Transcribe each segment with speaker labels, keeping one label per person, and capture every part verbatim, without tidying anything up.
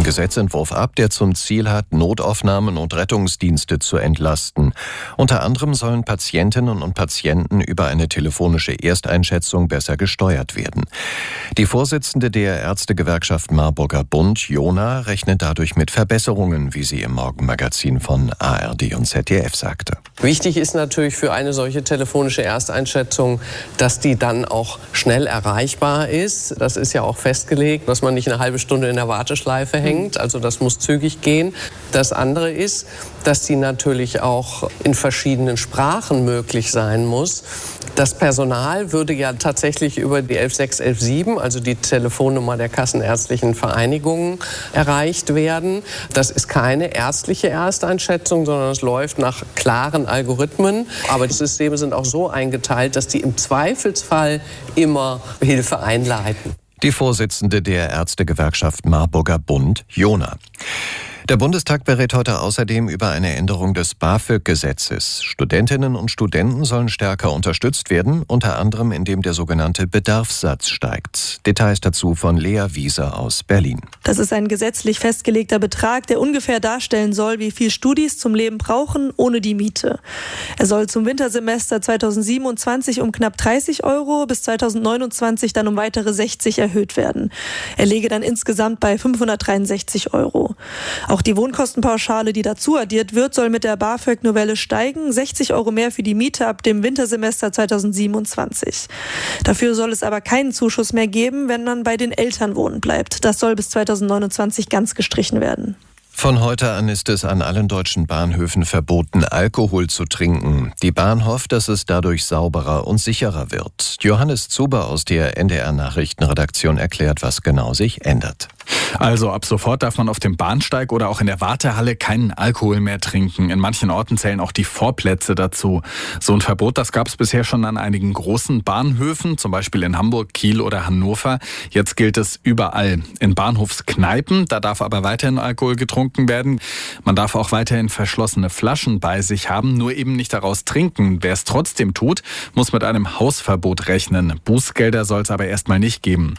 Speaker 1: Gesetzentwurf ab, der zum Ziel hat, Notaufnahmen und Rettungsdienste zu entlasten. Unter anderem sollen Patientinnen und Patienten über eine telefonische Ersteinschätzung besser gesteuert werden. Die Vorsitzende der Ärztegewerkschaft Marburger Bund, Jona, rechnet dadurch mit Verbesserungen, wie sie im Morgenmagazin von A R D und Z D F sagte.
Speaker 2: Wichtig ist natürlich für eine solche telefonische Ersteinschätzung, dass die dann auch schnell erreichbar ist. Das ist ja auch festgelegt, dass man nicht eine halbe Stunde in der Warteschleife hängt. Also das muss zügig gehen. Das andere ist, dass die natürlich auch in verschiedenen Sprachen möglich sein muss. Das Personal würde ja tatsächlich über die elf sechs elf sieben, also die Telefonnummer der kassenärztlichen Vereinigungen, erreicht werden. Das ist keine ärztliche Ersteinschätzung, sondern es läuft nach klaren Algorithmen. Aber die Systeme sind auch so eingeteilt, dass die im Zweifelsfall immer Hilfe einleiten.
Speaker 1: Die Vorsitzende der Ärztegewerkschaft Marburger Bund, Jona. Der Bundestag berät heute außerdem über eine Änderung des BAföG-Gesetzes. Studentinnen und Studenten sollen stärker unterstützt werden, unter anderem indem der sogenannte Bedarfssatz steigt. Details dazu von Lea Wieser aus Berlin.
Speaker 3: Das ist ein gesetzlich festgelegter Betrag, der ungefähr darstellen soll, wie viel Studis zum Leben brauchen, ohne die Miete. Er soll zum Wintersemester zweitausendsiebenundzwanzig um knapp dreißig Euro, bis zweitausendneunundzwanzig dann um weitere sechzig erhöht werden. Er läge dann insgesamt bei fünfhundertdreiundsechzig Euro. Auch die Wohnkostenpauschale, die dazu addiert wird, soll mit der BAföG-Novelle steigen. sechzig Euro mehr für die Miete ab dem Wintersemester zweitausendsiebenundzwanzig. Dafür soll es aber keinen Zuschuss mehr geben, wenn man bei den Eltern wohnen bleibt. Das soll bis zweitausendneunundzwanzig ganz gestrichen werden.
Speaker 1: Von heute an ist es an allen deutschen Bahnhöfen verboten, Alkohol zu trinken. Die Bahn hofft, dass es dadurch sauberer und sicherer wird. Johannes Zuber aus der N D R-Nachrichtenredaktion erklärt, was genau sich ändert.
Speaker 4: Also ab sofort darf man auf dem Bahnsteig oder auch in der Wartehalle keinen Alkohol mehr trinken. In manchen Orten zählen auch die Vorplätze dazu. So ein Verbot, das gab es bisher schon an einigen großen Bahnhöfen, zum Beispiel in Hamburg, Kiel oder Hannover. Jetzt gilt es überall. In Bahnhofskneipen, da darf aber weiterhin Alkohol getrunken werden. Man darf auch weiterhin verschlossene Flaschen bei sich haben, nur eben nicht daraus trinken. Wer es trotzdem tut, muss mit einem Hausverbot rechnen. Bußgelder soll es aber erstmal nicht geben.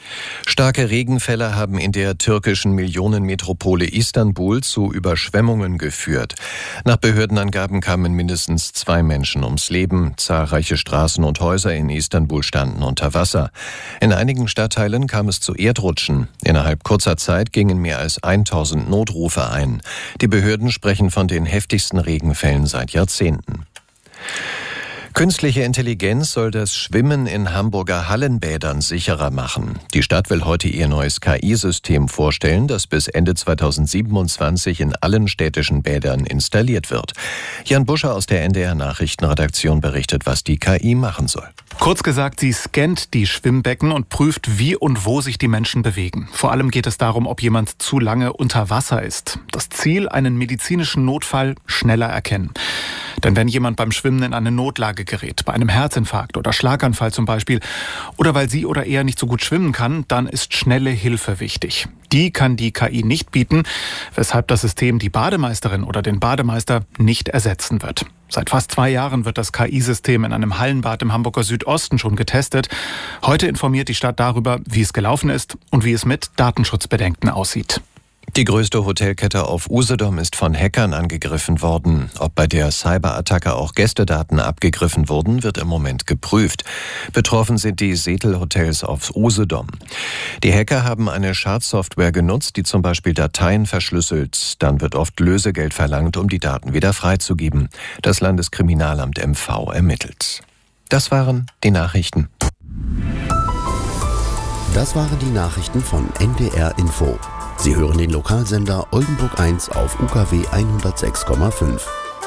Speaker 1: Starke Regenfälle haben in der türkischen Millionenmetropole Istanbul zu Überschwemmungen geführt. Nach Behördenangaben kamen mindestens zwei Menschen ums Leben. Zahlreiche Straßen und Häuser in Istanbul standen unter Wasser. In einigen Stadtteilen kam es zu Erdrutschen. Innerhalb kurzer Zeit gingen mehr als tausend Notrufe ein. Die Behörden sprechen von den heftigsten Regenfällen seit Jahrzehnten. Künstliche Intelligenz soll das Schwimmen in Hamburger Hallenbädern sicherer machen. Die Stadt will heute ihr neues K I-System vorstellen, das bis Ende zweitausendsiebenundzwanzig in allen städtischen Bädern installiert wird. Jan Buscher aus der N D R-Nachrichtenredaktion berichtet, was die K I machen soll.
Speaker 5: Kurz gesagt, sie scannt die Schwimmbecken und prüft, wie und wo sich die Menschen bewegen. Vor allem geht es darum, ob jemand zu lange unter Wasser ist. Das Ziel, einen medizinischen Notfall schneller erkennen. Denn wenn jemand beim Schwimmen in eine Notlage gerät, bei einem Herzinfarkt oder Schlaganfall zum Beispiel, oder weil sie oder er nicht so gut schwimmen kann, dann ist schnelle Hilfe wichtig. Die kann die K I nicht bieten, weshalb das System die Bademeisterin oder den Bademeister nicht ersetzen wird. Seit fast zwei Jahren wird das K I-System in einem Hallenbad im Hamburger Südosten schon getestet. Heute informiert die Stadt darüber, wie es gelaufen ist und wie es mit Datenschutzbedenken aussieht.
Speaker 1: Die größte Hotelkette auf Usedom ist von Hackern angegriffen worden. Ob bei der Cyberattacke auch Gästedaten abgegriffen wurden, wird im Moment geprüft. Betroffen sind die Setel-Hotels auf Usedom. Die Hacker haben eine Schadsoftware genutzt, die zum Beispiel Dateien verschlüsselt. Dann wird oft Lösegeld verlangt, um die Daten wieder freizugeben. Das Landeskriminalamt M V ermittelt. Das waren die Nachrichten.
Speaker 6: Das waren die Nachrichten von N D R Info. Sie hören den Lokalsender Oldenburg eins auf U K W hundertsechs Komma fünf.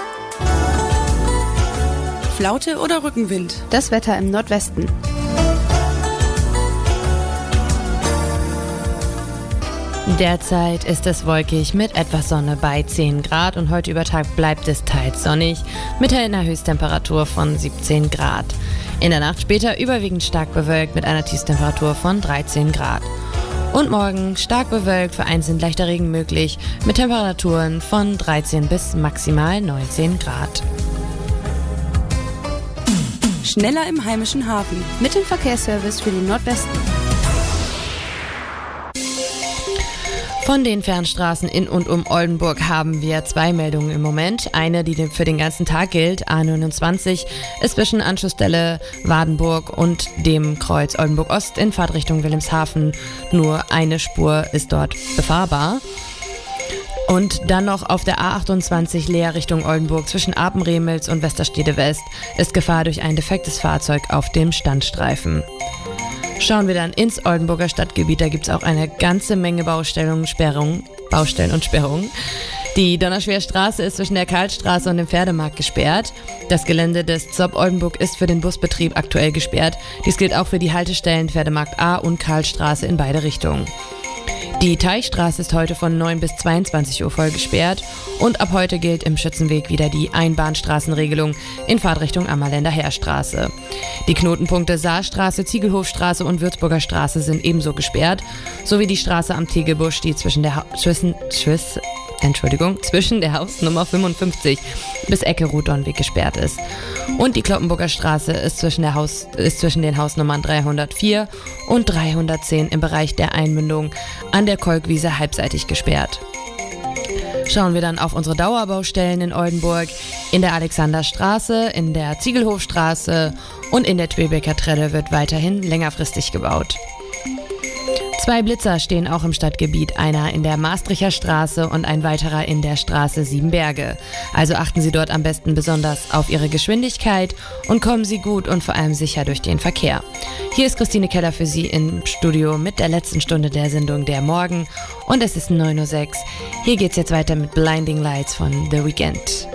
Speaker 7: Flaute oder Rückenwind?
Speaker 8: Das Wetter im Nordwesten. Derzeit ist es wolkig mit etwas Sonne bei zehn Grad und heute über Tag bleibt es teils sonnig mit einer Höchsttemperatur von siebzehn Grad. In der Nacht später überwiegend stark bewölkt mit einer Tiefstemperatur von dreizehn Grad. Und morgen stark bewölkt, vereinzelt leichter Regen möglich mit Temperaturen von dreizehn bis maximal neunzehn Grad.
Speaker 7: Schneller im heimischen Hafen.
Speaker 8: Mit dem Verkehrsservice für den Nordwesten. Von den Fernstraßen in und um Oldenburg haben wir zwei Meldungen im Moment. Eine, die für den ganzen Tag gilt, A neunundzwanzig, ist zwischen Anschlussstelle Wadenburg und dem Kreuz Oldenburg Ost in Fahrtrichtung Wilhelmshaven. Nur eine Spur ist dort befahrbar. Und dann noch auf der A achtundzwanzig Leer Richtung Oldenburg zwischen Apenremels und Westerstede West ist Gefahr durch ein defektes Fahrzeug auf dem Standstreifen. Schauen wir dann ins Oldenburger Stadtgebiet, da gibt es auch eine ganze Menge Baustellen und Sperrungen. Baustellen und Sperrungen. Die Donnerschwerstraße ist zwischen der Karlstraße und dem Pferdemarkt gesperrt. Das Gelände des Z O B Oldenburg ist für den Busbetrieb aktuell gesperrt. Dies gilt auch für die Haltestellen Pferdemarkt A und Karlstraße in beide Richtungen. Die Teichstraße ist heute von neun bis zweiundzwanzig Uhr voll gesperrt und ab heute gilt im Schützenweg wieder die Einbahnstraßenregelung in Fahrtrichtung Ammerländer Heerstraße. Die Knotenpunkte Saarstraße, Ziegelhofstraße und Würzburger Straße sind ebenso gesperrt, sowie die Straße am Tegelbusch, die zwischen der ha- zwischen, zwischen, Entschuldigung, zwischen der Hausnummer fünfundfünfzig bis Ecke Rudolweg gesperrt ist. Und die Kloppenburger Straße ist zwischen, der Haus, ist zwischen den Hausnummern dreihundertvier und dreihundertzehn im Bereich der Einmündung an der Kolkwiese halbseitig gesperrt. Schauen wir dann auf unsere Dauerbaustellen in Oldenburg. In der Alexanderstraße, in der Ziegelhofstraße und in der Twebeker Trelle wird weiterhin längerfristig gebaut. Zwei Blitzer stehen auch im Stadtgebiet, einer in der Maastrichter Straße und ein weiterer in der Straße Siebenberge. Also achten Sie dort am besten besonders auf Ihre Geschwindigkeit und kommen Sie gut und vor allem sicher durch den Verkehr. Hier ist Christine Keller für Sie im Studio mit der letzten Stunde der Sendung Der Morgen und es ist neun Uhr sechs. Hier geht's jetzt weiter mit Blinding Lights von The Weeknd.